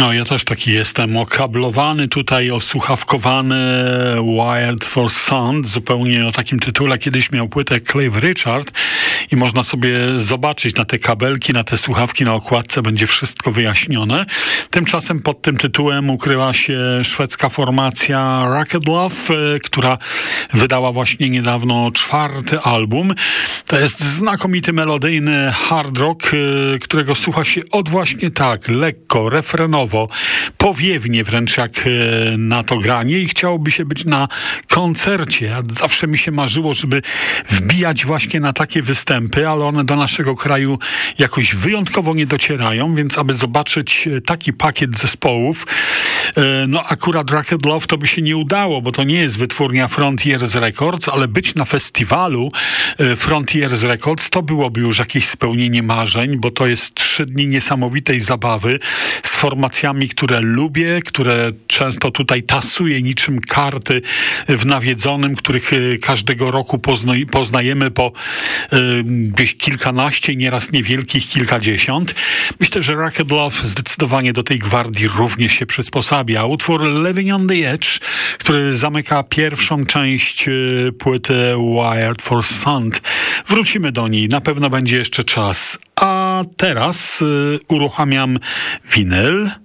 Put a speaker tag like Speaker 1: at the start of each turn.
Speaker 1: No, ja też taki jestem okablowany tutaj, osłuchawkowany, Wired for Sound, zupełnie o takim tytule. Kiedyś miał płytę Cliff Richard i można sobie zobaczyć na te kabelki, na te słuchawki na okładce, będzie wszystko wyjaśnione. Tymczasem pod tym tytułem ukryła się szwedzka formacja Rocket Love, która wydała właśnie niedawno 4. album. To jest znakomity melodyjny hard rock, którego słucha się od właśnie tak, lekko, refrenowo, powiewnie wręcz jak na to granie i chciałoby się być na koncercie. Zawsze mi się marzyło, żeby wbijać właśnie na takie występy, ale one do naszego kraju jakoś wyjątkowo nie docierają, więc aby zobaczyć taki pakiet zespołów, no akurat Rocket Love to by się nie udało, bo to nie jest wytwórnia Frontiers Records, ale być na festiwalu Frontiers Records to byłoby już jakieś spełnienie marzeń, bo to jest 3 dni niesamowitej zabawy z formacjami, które lubię, które często tutaj tasuję niczym karty w Nawiedzonym, których każdego roku poznajemy po gdzieś kilkanaście, nieraz niewielkich kilkadziesiąt. Myślę, że Rocket Love zdecydowanie do tej gwardii również się przysposabia. Utwór Living on the Edge, który zamyka pierwszą część płyty Wired for Sound. Wrócimy do niej, na pewno będzie jeszcze czas. A teraz uruchamiam winyl.